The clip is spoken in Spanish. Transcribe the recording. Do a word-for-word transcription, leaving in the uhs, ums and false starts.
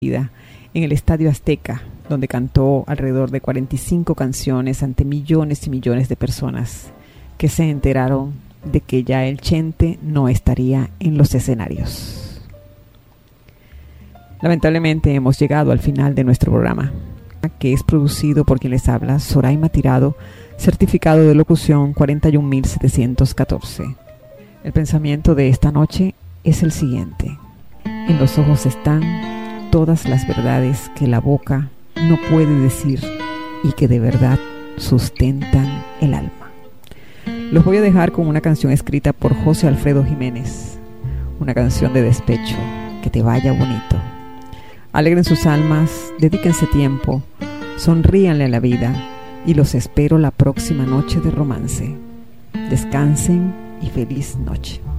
en el Estadio Azteca, donde cantó alrededor de cuarenta y cinco canciones ante millones y millones de personas que se enteraron de que ya el Chente no estaría en los escenarios. Lamentablemente hemos llegado al final de nuestro programa, que es producido por quien les habla, Soraima Tirado, certificado de locución cuarenta y un mil setecientos catorce. El pensamiento de esta noche es el siguiente: en los ojos están todas las verdades que la boca no puede decir y que de verdad sustentan el alma. Los voy a dejar con una canción escrita por José Alfredo Jiménez, una canción de despecho. Que te vaya bonito. Alegren sus almas, dedíquense tiempo, sonríanle a la vida y los espero la próxima noche de romance. Descansen y feliz noche.